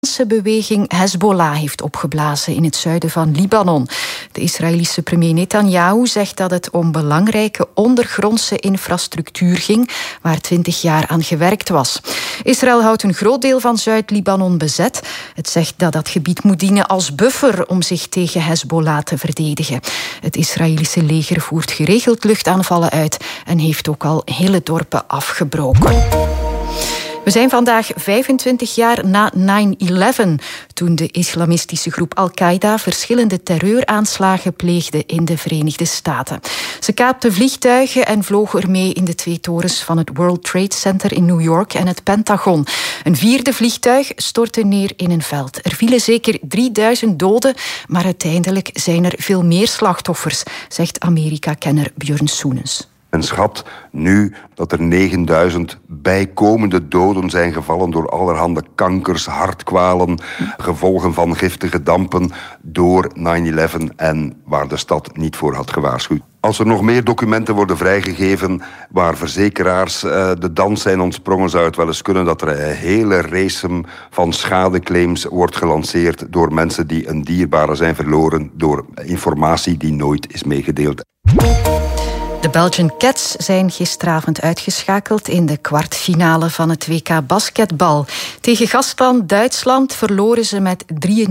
De beweging Hezbollah heeft opgeblazen in het zuiden van Libanon. De Israëlische premier Netanyahu zegt dat het om belangrijke ondergrondse infrastructuur ging, waar 20 jaar aan gewerkt was. Israël houdt een groot deel van Zuid-Libanon bezet. Het zegt dat dat gebied moet dienen als buffer om zich tegen Hezbollah te verdedigen. Het Israëlische leger voert geregeld luchtaanvallen uit en heeft ook al hele dorpen afgebroken. We zijn vandaag 25 jaar na 9/11, toen de islamistische groep Al-Qaeda verschillende terreuraanslagen pleegde in de Verenigde Staten. Ze kaapten vliegtuigen en vlogen ermee in de 2 torens van het World Trade Center in New York en het Pentagon. Een 4e vliegtuig stortte neer in een veld. Er vielen zeker 3000 doden, maar uiteindelijk zijn er veel meer slachtoffers, zegt Amerika-kenner Björn Soenens. Men schat nu dat er 9000 bijkomende doden zijn gevallen door allerhande kankers, hartkwalen, gevolgen van giftige dampen door 9/11 en waar de stad niet voor had gewaarschuwd. Als er nog meer documenten worden vrijgegeven waar verzekeraars de dans zijn ontsprongen, zou het wel eens kunnen dat er een hele race van schadeclaims wordt gelanceerd door mensen die een dierbare zijn verloren door informatie die nooit is meegedeeld. De Belgian Cats zijn gisteravond uitgeschakeld in de kwartfinale van het WK basketbal. Tegen gastland Duitsland verloren ze met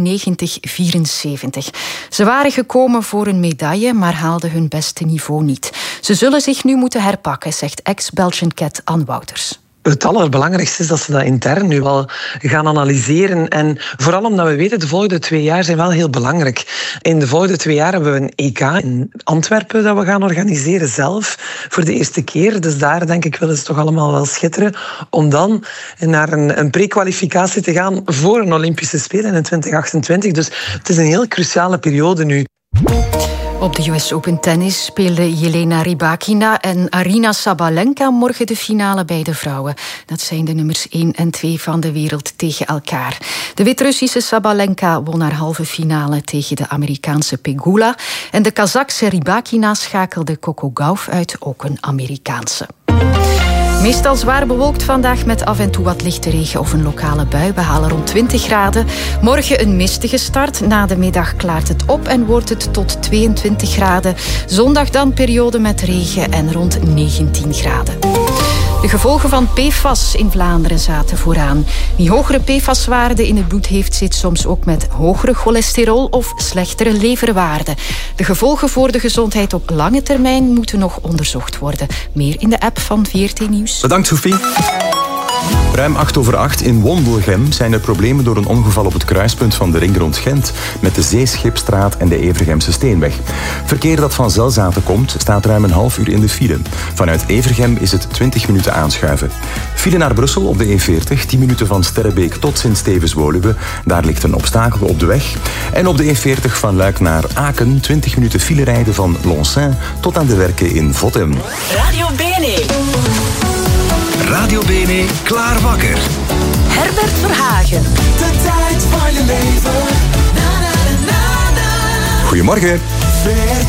93-74. Ze waren gekomen voor een medaille, maar haalden hun beste niveau niet. Ze zullen zich nu moeten herpakken, zegt ex-Belgian Cat Anne Wouters. Het allerbelangrijkste is dat ze dat intern nu wel gaan analyseren. En vooral omdat we weten, de volgende 2 jaar zijn wel heel belangrijk. In de volgende 2 jaar hebben we een EK in Antwerpen dat we gaan organiseren zelf voor de eerste keer. Dus daar denk ik willen ze toch allemaal wel schitteren. Om dan naar een pre-kwalificatie te gaan voor een Olympische Spelen in 2028. Dus het is een heel cruciale periode nu. Op de US Open Tennis speelden Jelena Rybakina en Aryna Sabalenka morgen de finale bij de vrouwen. Dat zijn de nummers 1 en 2 van de wereld tegen elkaar. De Wit-Russische Sabalenka won haar halve finale tegen de Amerikaanse Pegula. En de Kazachse Rybakina schakelde Coco Gauff uit, ook een Amerikaanse. Meestal zwaar bewolkt vandaag met af en toe wat lichte regen of een lokale bui. We halen rond 20 graden. Morgen een mistige start. Na de middag klaart het op en wordt het tot 22 graden. Zondag dan periode met regen en rond 19 graden. De gevolgen van PFAS in Vlaanderen zaten vooraan. Wie hogere PFAS-waarden in het bloed heeft, zit soms ook met hogere cholesterol of slechtere leverwaarden. De gevolgen voor de gezondheid op lange termijn moeten nog onderzocht worden. Meer in de app van VRT Nieuws. Bedankt, Sophie. Ruim 8:08 in Wondelgem zijn er problemen door een ongeval op het kruispunt van de ring rond Gent met de Zeeschipstraat en de Evergemse Steenweg. Verkeer dat van Zelzaten komt staat ruim een half uur in de file. Vanuit Evergem is het 20 minuten aanschuiven. File naar Brussel op de E40, 10 minuten van Sterrebeek tot Sint-Stevens-Woluwe. Daar ligt een obstakel op de weg. En op de E40 van Luik naar Aken, 20 minuten file rijden van Lonsin tot aan de werken in Vottem. Radio BNE. Radio BNE, klaar wakker. Herbert Verhagen. De tijd van je leven. Goedemorgen.